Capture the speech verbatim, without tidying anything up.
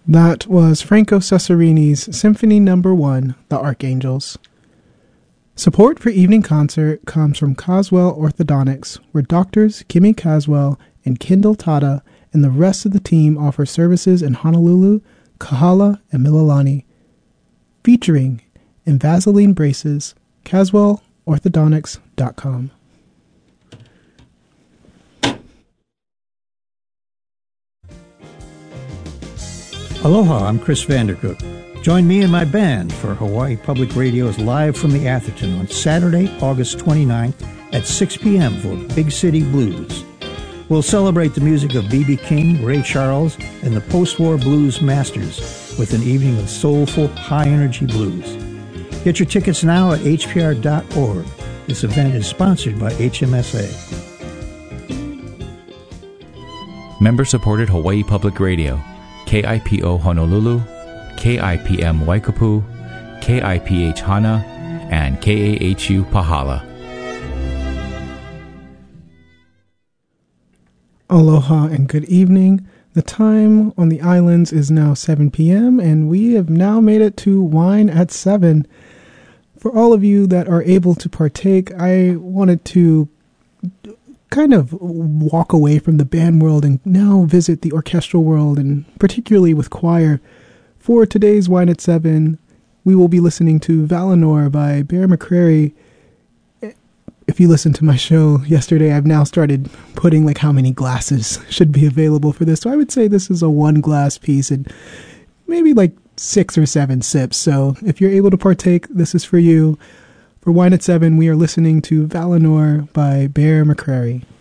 That was Franco Cesarini's Symphony Number One, The Archangels. Support for Evening Concert comes from Caswell Orthodontics, where doctors Kimmy Caswell and Kendall Tata and the rest of the team offer services in Honolulu, Kahala, and Mililani. Featuring Invisalign braces, caswell orthodontics dot com. Aloha, I'm Chris Vandercook. Join me and my band for Hawaii Public Radio's Live from the Atherton on Saturday, August twenty-ninth at six p.m. for Big City Blues. We'll celebrate the music of B B King, Ray Charles, and the post-war blues masters with an evening of soulful, high-energy blues. Get your tickets now at h p r dot org. This event is sponsored by H M S A. Member-supported Hawaii Public Radio, K I P O Honolulu, K I P M Waikapu, K I P H Hana, and K A H U Pahala. Aloha and good evening. The time on the islands is now seven p.m. and we have now made it to Wine at seven. For all of you that are able to partake, I wanted to kind of walk away from the band world and now visit the orchestral world, and particularly with choir. For today's Wine at seven, we will be listening to Valinor by Bear McCreary. If you listened to my show yesterday, I've now started putting like how many glasses should be available for this. So I would say this is a one glass piece and maybe like six or seven sips. So if you're able to partake, this is for you. For Wine at seven, we are listening to Valinor by Bear McCreary.